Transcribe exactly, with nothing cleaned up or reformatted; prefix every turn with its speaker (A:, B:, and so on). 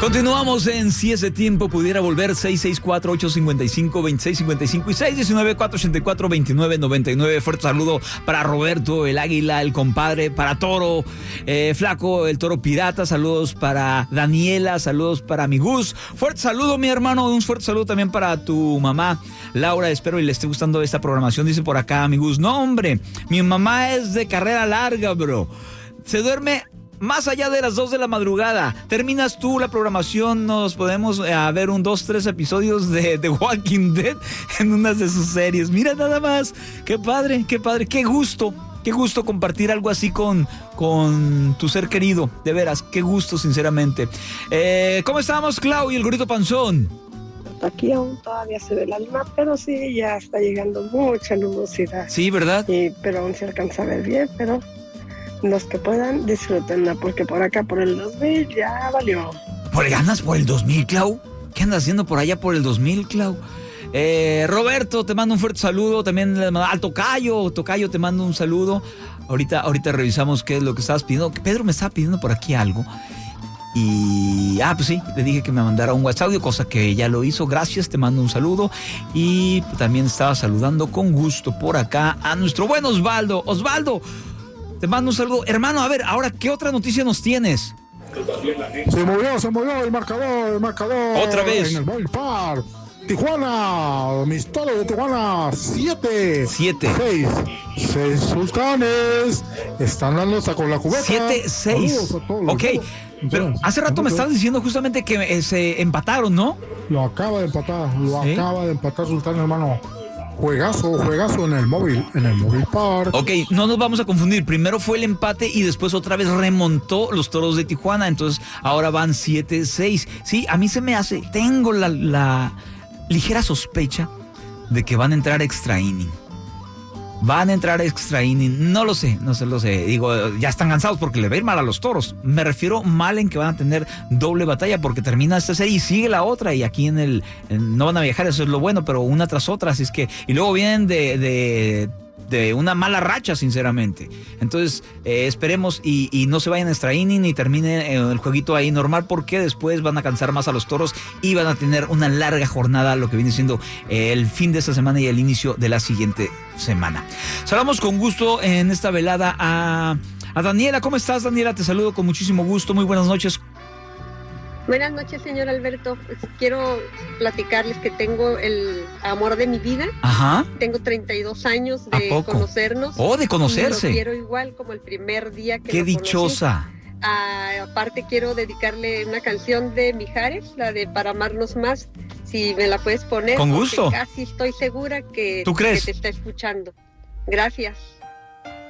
A: Continuamos en Si ese tiempo pudiera volver. Seis seis cuatro, ocho cinco cinco, dos seis cinco cinco y seis uno nueve, cuatro ocho cuatro, dos nueve nueve nueve. Fuerte saludo para Roberto, el águila, el compadre, para Toro, eh, Flaco, el toro pirata. Saludos para Daniela, saludos para mi Gus. Fuerte saludo, mi hermano, un fuerte saludo también para tu mamá, Laura. Espero y le esté gustando esta programación. Dice por acá, mi Gus, no hombre, mi mamá es de carrera larga, bro. Se duerme más allá de las dos de la madrugada. Terminas tú la programación, nos podemos eh, ver un dos, tres episodios de The Walking Dead en unas de sus series. Mira nada más, qué padre, qué padre, qué gusto, qué gusto compartir algo así con, con tu ser querido. De veras, qué gusto, sinceramente. Eh, ¿Cómo estamos, Clau y el gorrito panzón?
B: Aquí aún todavía se ve la luna, pero sí, ya está llegando mucha luminosidad.
A: Sí, ¿verdad?
B: Y, pero aún se alcanza a ver bien, pero los que puedan, disfrútenla, porque por acá, por el dos mil, ya valió.
A: ¿Por qué andas por el dos mil, Clau? ¿Qué andas haciendo por allá por el dos mil, Clau? Eh, Roberto, te mando un fuerte saludo. También al Tocayo, Tocayo, te mando un saludo. Ahorita, ahorita revisamos qué es lo que estabas pidiendo. Pedro me estaba pidiendo por aquí algo. Y, ah, pues sí, le dije que me mandara un WhatsApp, cosa que ya lo hizo. Gracias, te mando un saludo. Y también estaba saludando con gusto por acá a nuestro buen Osvaldo. Osvaldo, te mando un saludo. Hermano, a ver, ahora, ¿qué otra noticia nos tienes?
C: Se movió, se movió el marcador, el marcador.
A: Otra vez.
C: En el Mobile Park. Tijuana, mis toros de Tijuana, siete.
A: Siete.
C: Seis. Seis sultanes. Están dando hasta con la cubeta.
A: Siete, seis. Ok, pero hace rato me estabas diciendo justamente que eh, se empataron, ¿no?
C: Lo acaba de empatar, lo
A: ¿Sí?
C: acaba de empatar Sultán, hermano. Juegazo, juegazo en el móvil, en el Mobile Park.
A: Ok, no nos vamos a confundir. Primero fue el empate y después otra vez remontó los Toros de Tijuana. Entonces ahora van siete seis. Sí, a mí se me hace, tengo la, la ligera sospecha de que van a entrar extra inning. Van a entrar extra inning, no lo sé, no sé, lo sé. Digo, ya están cansados porque le va a ir mal a los Toros. Me refiero mal en que van a tener doble batalla porque termina esta serie y sigue la otra. Y aquí en el, en, no van a viajar, eso es lo bueno, pero una tras otra. Así es que, y luego vienen de, de, de una mala racha, sinceramente. Entonces, eh, esperemos y, y no se vayan a extra inning y termine el jueguito ahí normal, porque después van a cansar más a los Toros y van a tener una larga jornada, lo que viene siendo eh, el fin de esta semana y el inicio de la siguiente semana. Saludamos con gusto en esta velada a, a Daniela. ¿Cómo estás, Daniela? Te saludo con muchísimo gusto. Muy buenas noches.
D: Buenas noches, señor Alberto. Pues quiero platicarles que tengo el amor de mi vida.
A: Ajá.
D: Tengo treinta y dos años de conocernos.
A: Oh, de conocerse.
D: Lo quiero igual como el primer día que
A: Qué
D: lo
A: dichosa.
D: conocí. Ah, aparte quiero dedicarle una canción de Mijares, la de Para Amarnos Más. Si me la puedes poner.
A: Con gusto.
D: Casi estoy segura que,
A: ¿Tú crees?
D: que te está escuchando. Gracias.